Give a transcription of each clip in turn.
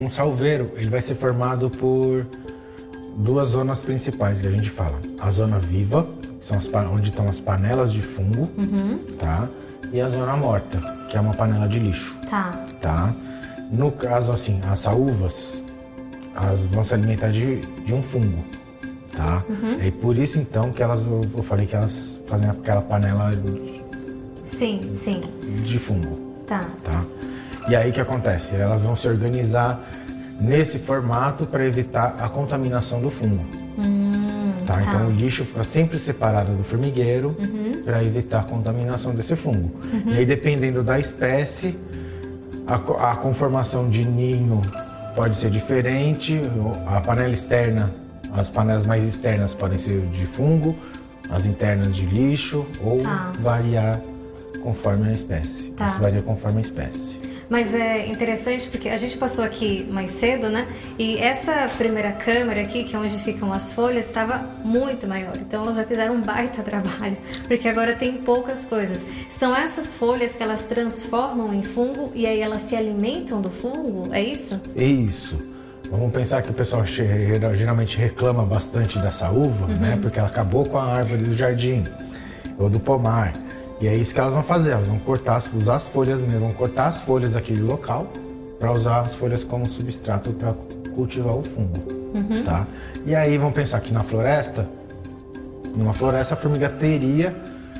Um salveiro, ele vai ser formado por duas zonas principais que a gente fala. A zona viva, que são onde estão as panelas de fungo, tá? E a zona morta, que é uma panela de lixo. Tá? No caso, assim, as saúvas, elas vão se alimentar de um fungo, tá? E por isso, então, que eu falei que elas fazem aquela panela de fungo. Tá? E aí, o que acontece? Elas vão se organizar nesse formato para evitar a contaminação do fungo. Tá? Então, o lixo fica sempre separado do formigueiro para evitar a contaminação desse fungo. E aí, dependendo da espécie, a conformação de ninho pode ser diferente. A panela externa, as panelas mais externas podem ser de fungo, as internas de lixo, ou variar conforme a espécie. Isso varia conforme a espécie. Mas é interessante porque a gente passou aqui mais cedo, né? E essa primeira câmara aqui, que é onde ficam as folhas, estava muito maior. Então elas já fizeram um baita trabalho, porque agora tem poucas coisas. São essas folhas que elas transformam em fungo e aí elas se alimentam do fungo? É isso? Isso. Vamos pensar que o pessoal geralmente reclama bastante dessa uva, né? Porque ela acabou com a árvore do jardim ou do pomar. E é isso que elas vão fazer, elas vão usar as folhas mesmo, vão cortar as folhas daquele local para usar as folhas como substrato para cultivar o fungo, tá? E aí vamos pensar que numa floresta a formiga teria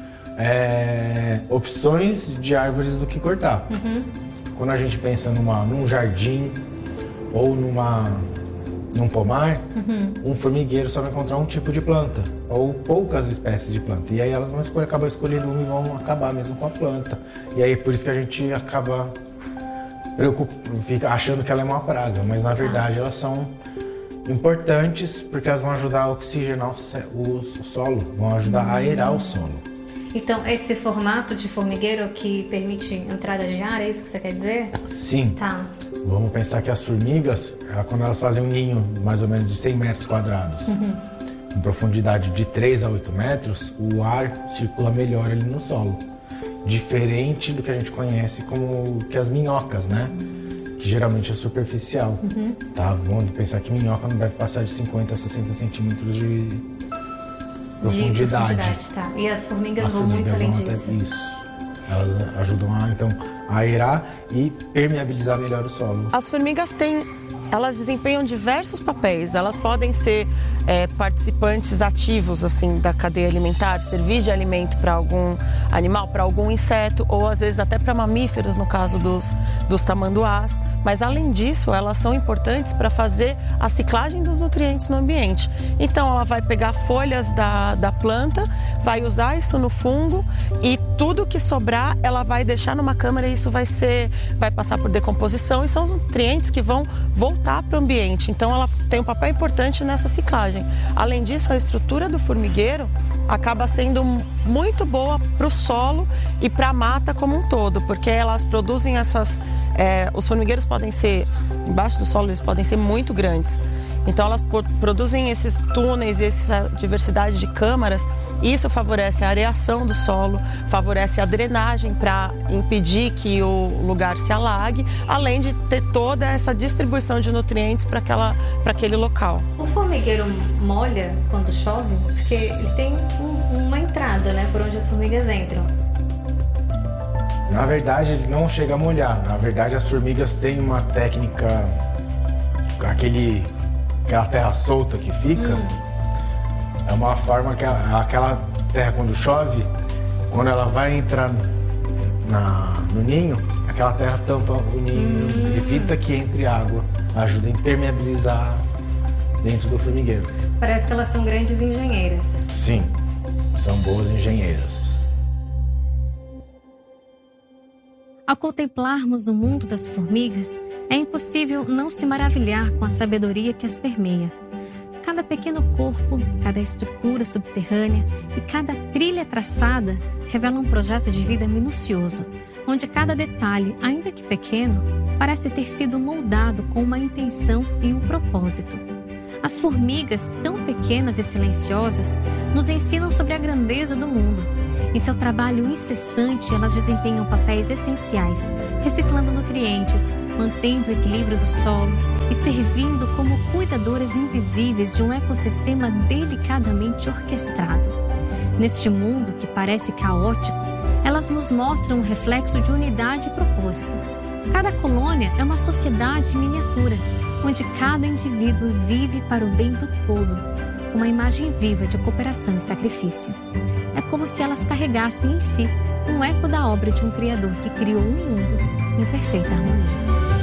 opções de árvores do que cortar. Quando a gente pensa num jardim ou num pomar, um formigueiro só vai encontrar um tipo de planta, ou poucas espécies de planta. E aí elas vão acabar escolhendo uma e vão acabar mesmo com a planta. E aí por isso que a gente acaba fica achando que ela é uma praga, mas na verdade elas são importantes porque elas vão ajudar a oxigenar o solo, vão ajudar a aerar o solo. Então, esse formato de formigueiro que permite entrada de ar, é isso que você quer dizer? Sim. Vamos pensar que as formigas, quando elas fazem um ninho mais ou menos de 100 metros quadrados, em profundidade de 3 a 8 metros, o ar circula melhor ali no solo. Diferente do que a gente conhece como que as minhocas, né? Que geralmente é superficial. Tá? Vamos pensar que minhoca não deve passar de 50 a 60 centímetros de profundidade. Tá. E as formigas vão muito além disso. Isso. Elas ajudam a aerar e permeabilizar melhor o solo. As formigas elas desempenham diversos papéis. Elas podem ser participantes ativos assim da cadeia alimentar, servir de alimento para algum animal, para algum inseto, ou às vezes até para mamíferos, no caso dos tamanduás. Mas além disso, elas são importantes para fazer a ciclagem dos nutrientes no ambiente. Então ela vai pegar folhas da planta, vai usar isso no fungo e tudo que sobrar ela vai deixar numa câmara e isso vai passar por decomposição e são os nutrientes que vão voltar para o ambiente. Então ela tem um papel importante nessa ciclagem. Além disso, a estrutura do formigueiro acaba sendo muito boa para o solo e para a mata como um todo, porque elas produzem os formigueiros podem ser, embaixo do solo, eles podem ser muito grandes. Então elas produzem esses túneis e essa diversidade de câmaras e isso favorece a areação do solo, favorece a drenagem para impedir que o lugar se alague, além de ter toda essa distribuição de nutrientes para aquele local. O formigueiro molha quando chove? Porque ele tem uma entrada, né, por onde as formigas entram. Na verdade, ele não chega a molhar. Na verdade, as formigas têm uma técnica, aquela terra solta que fica, é uma forma que aquela terra, quando chove, quando ela vai entrar no ninho, aquela terra tampa o ninho, evita que entre água, ajuda a impermeabilizar dentro do formigueiro. Parece que elas são grandes engenheiras. Sim, são boas engenheiras. Ao contemplarmos o mundo das formigas, é impossível não se maravilhar com a sabedoria que as permeia. Cada pequeno corpo, cada estrutura subterrânea e cada trilha traçada revela um projeto de vida minucioso, onde cada detalhe, ainda que pequeno, parece ter sido moldado com uma intenção e um propósito. As formigas, tão pequenas e silenciosas, nos ensinam sobre a grandeza do mundo. Em seu trabalho incessante, elas desempenham papéis essenciais, reciclando nutrientes, mantendo o equilíbrio do solo, e servindo como cuidadoras invisíveis de um ecossistema delicadamente orquestrado. Neste mundo que parece caótico, elas nos mostram um reflexo de unidade e propósito. Cada colônia é uma sociedade miniatura, onde cada indivíduo vive para o bem do todo, uma imagem viva de cooperação e sacrifício. É como se elas carregassem em si um eco da obra de um Criador que criou um mundo em perfeita harmonia.